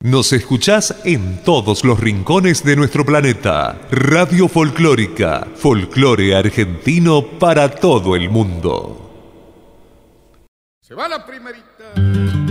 Nos escuchás en todos los rincones de nuestro planeta. Radio Folclórica, folclore argentino para todo el mundo. Se va la primerita.